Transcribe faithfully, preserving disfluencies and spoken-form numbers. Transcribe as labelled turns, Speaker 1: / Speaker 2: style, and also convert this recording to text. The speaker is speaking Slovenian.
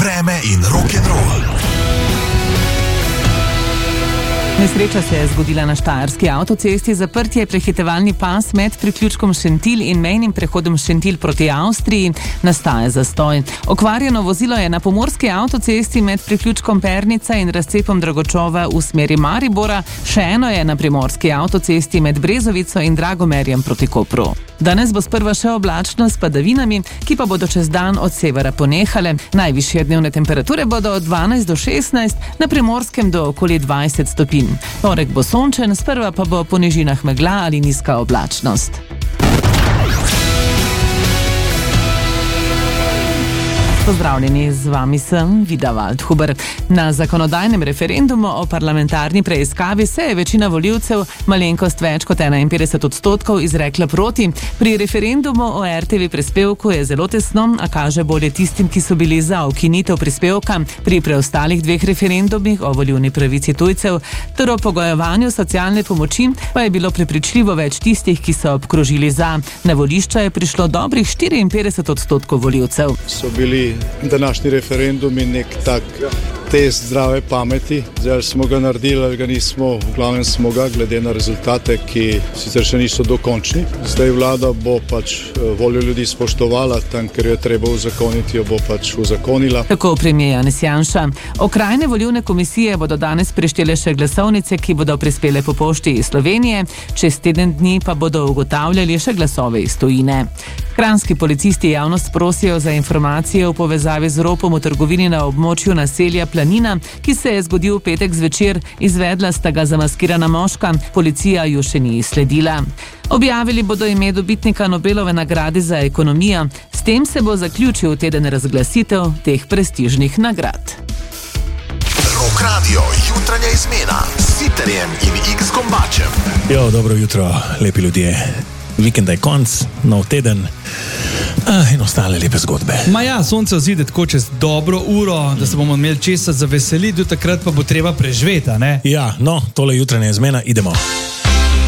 Speaker 1: vreme in rock'n'roll.
Speaker 2: Nesreča se je zgodila na štajerski avtocesti, zaprt je prehitevalni pas med priključkom Šentilj in mejnim prehodom Šentilj proti Avstriji, nastaja zastoj. Okvarjeno vozilo je na pomurski avtocesti med priključkom Pernica in razcepom Dragočova v smeri Maribora, še eno je na primorski avtocesti med Brezovico in Dragomerjem proti Kopru. Danes bo sprva še oblačno s padavinami, ki pa bodo čez dan od severa ponehale. Najvišje dnevne temperature bodo od dvanajst do šestnajst, na primorskem do okoli dvajset stopinj. Torek bo sončen, sprva pa bo po nižinah megla ali nizka oblačnost. Pozdravljeni, z vami sem Vida Waldhuber. Na zakonodajnem referendumu o parlamentarni preiskavi se je večina volivcev, malenkost več kot enainpetdeset odstotkov, izrekla proti. Pri referendumu o er te ve prispevku je zelo tesno, a kaže bolje tistim, ki so bili za ukinitev prispevka. Pri preostalih dveh referendumih o volilni pravici tujcev ter o pogojevanju socialne pomoči pa je bilo prepričljivo več tistih, ki so obkrožili za. Na volišča je prišlo dobrih štiriinpetdeset odstotkov volivcev.
Speaker 3: So bili današnji referendum in nek tak test zdrave pameti. Zdaj smo ga naredili, ali ga nismo, v glavnem smo ga, glede na rezultate, ki sicer še niso dokončni. Zdaj vlada bo pač voljo ljudi spoštovala, tam, ker jo je treba uzakoniti, jo bo pač uzakonila.
Speaker 2: Tako premijer Janez Janša. Okrajne volilne komisije bodo danes preštele še glasovnice, ki bodo prispele po pošti iz Slovenije, čez teden dni pa bodo ugotavljali še glasove iz tujine. Kranjski policisti javnost prosijo za informacije v povezavi z ropom v trgovini na območju naselja Planina, ki se je zgodil v petek zvečer. Izvedla sta ga zamaskirana moška, policija ju še ni sledila. Objavili bodo ime dobitnika Nobelove nagrade za ekonomijo. S tem se bo zaključil teden razglasitev teh prestižnih nagrad.
Speaker 1: Rock Radio, jutranja izmena s Sitarjem in X Kombačem.
Speaker 4: Jo, dobro jutro, lepi ljudje. Vikend je konc, nov teden ah, in ostale lepe zgodbe.
Speaker 5: Ma ja, sonce vzide tako čez dobro uro, da se bomo imeli česa za veseliti, do takrat pa bo treba preživeti, ne?
Speaker 4: Ja, no, tole jutranja izmena, idemo.